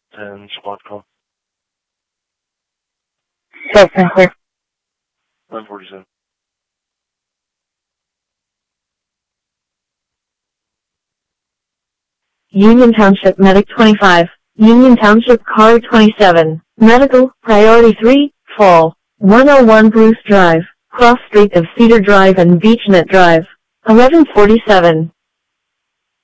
10 squad call. South Sinclair. 947. Union Township Medic 25. Union Township Car 27. Medical, Priority 3, Fall. 101 Bruce Drive, cross street of Cedar Drive and Beachnet Drive. 1147.